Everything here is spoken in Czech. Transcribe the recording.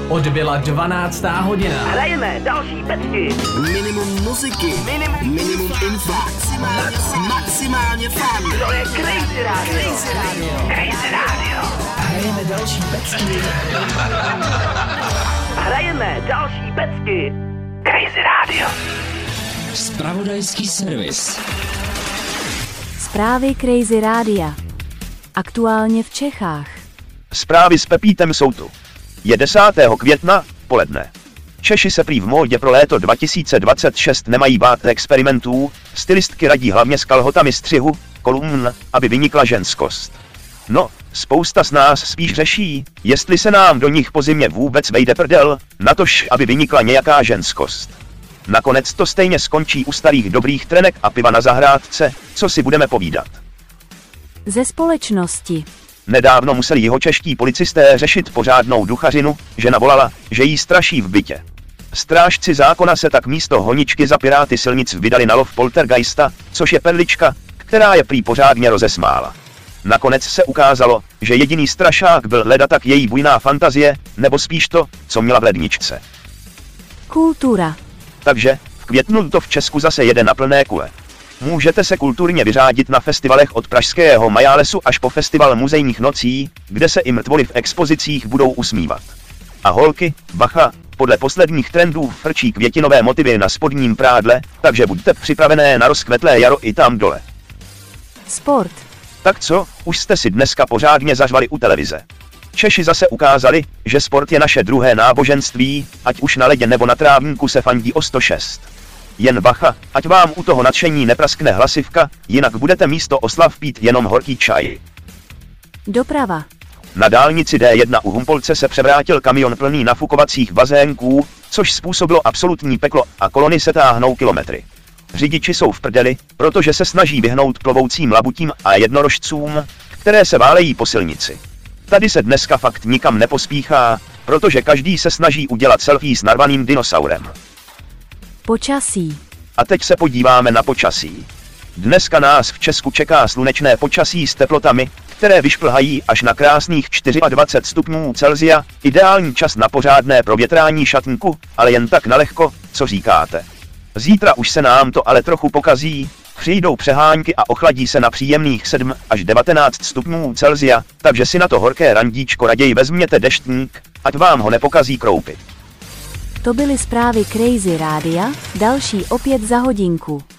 Odbyla 12. hodina. Hrajeme další pecky. Minimum muziky. Minimum info. Maximálně fun. To je Crazy Radio. Crazy Radio. Hrajeme další pecky. Hrajeme další pecky. Crazy Radio. Zpravodajský servis. Zprávy Crazy Rádia. Aktuálně v Čechách. Zprávy s Pepítem jsou tu. Je 10. května, poledne. Češi se prý v módě pro léto 2026 nemají bát experimentů, stylistky radí hlavně s kalhotami střihu, kolumn, aby vynikla ženskost. No, spousta z nás spíš řeší, jestli se nám do nich po zimě vůbec vejde prdel, natož aby vynikla nějaká ženskost. Nakonec to stejně skončí u starých dobrých trenek a piva na zahrádce, co si budeme povídat. Ze společnosti. Nedávno museli jihočeští policisté řešit pořádnou duchařinu, žena volala, že jí straší v bytě. Strážci zákona se tak místo honičky za piráty silnic vydali na lov poltergeista, což je perlička, která je prý pořádně rozesmála. Nakonec se ukázalo, že jediný strašák byl leda tak její bujná fantazie, nebo spíš to, co měla v ledničce. Kultura. Takže, v květnu to v Česku zase jede na plné kule. Můžete se kulturně vyřádit na festivalech od pražského Majálesu až po festival muzejních nocí, kde se i mrtvoly v expozicích budou usmívat. A holky, bacha, podle posledních trendů frčí květinové motivy na spodním prádle, takže buďte připravené na rozkvetlé jaro i tam dole. Sport. Tak co, už jste si dneska pořádně zařvali u televize. Češi zase ukázali, že sport je naše druhé náboženství, ať už na ledě nebo na trávníku se fandí o 106. Jen bacha, ať vám u toho nadšení nepraskne hlasivka, jinak budete místo oslav pít jenom horký čaj. Doprava. Na dálnici D1 u Humpolce se převrátil kamion plný nafukovacích bazénků, což způsobilo absolutní peklo a kolony se táhnou kilometry. Řidiči jsou v prdeli, protože se snaží vyhnout plovoucím labutím a jednorožcům, které se válejí po silnici. Tady se dneska fakt nikam nepospíchá, protože každý se snaží udělat selfie s narvaným dinosaurem. Počasí. A teď se podíváme na počasí. Dneska nás v Česku čeká slunečné počasí s teplotami, které vyšplhají až na krásných 24 stupňů Celsia, ideální čas na pořádné provětrání šatníku, ale jen tak nalehko, co říkáte. Zítra už se nám to ale trochu pokazí, přijdou přehánky a ochladí se na příjemných 7 až 19 stupňů Celsia, takže si na to horké randíčko raději vezměte deštník, ať vám ho nepokazí kroupy. To byly zprávy Crazy Rádia, další opět za hodinku.